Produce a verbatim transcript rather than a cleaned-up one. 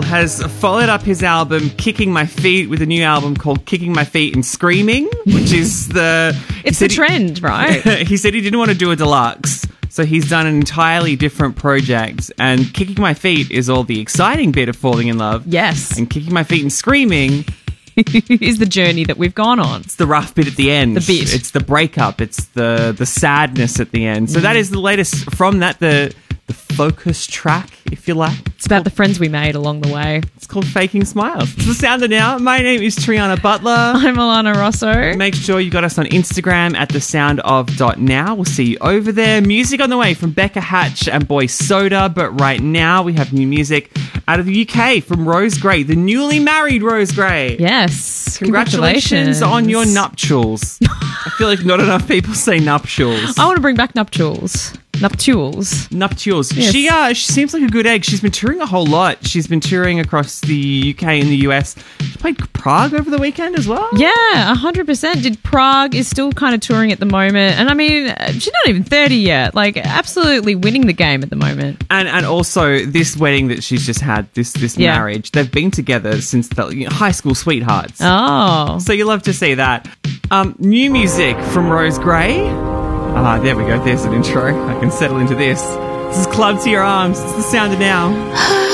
has followed up his album Kicking My Feet with a new album called Kicking My Feet and Screaming, which is the... It's the trend, he, right? He said he didn't want to do a deluxe, so he's done an entirely different project. And Kicking My Feet is all the exciting bit of falling in love. Yes. And Kicking My Feet and Screaming... is the journey that we've gone on. It's the rough bit at the end. The bit. It's the breakup. It's the the sadness at the end. So mm. that is the latest from that, the the focus track, if you like. It's about the friends we made along the way. It's called Faking Smiles. It's the sound of now. My name is Triana Butler. I'm Alana Rosso. Make sure you got us on Instagram at the sound of dot now. We'll see you over there. Music on the way from Becca Hatch and Boy Soda. But right now we have new music out of the U K from Rose Gray, the newly married Rose Gray. Yes. Congratulations, Congratulations. on your nuptials. I feel like not enough people say nuptials. I want to bring back nuptials. Nuptials. Nuptials. Yes. She uh, she seems like a good egg. She's been touring a whole lot. She's been touring across the U K and the U S. She played Prague over the weekend as well. Yeah, one hundred percent. Did Prague, is still kind of touring at the moment. And I mean, she's not even thirty yet. Like, absolutely winning the game at the moment. And and also, this wedding that she's just had, this this Yeah. marriage, they've been together since the you know, high school sweethearts. Oh. So you love to see that. Um, new music from Rose Gray. Ah, there we go. There's an intro. I can settle into this. This is Club to Your Arms. It's the sound of now.